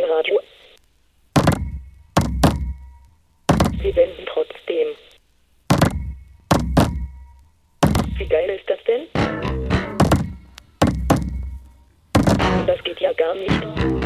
Radio. Wir senden trotzdem. Wie geil ist das denn? Das geht ja gar nicht.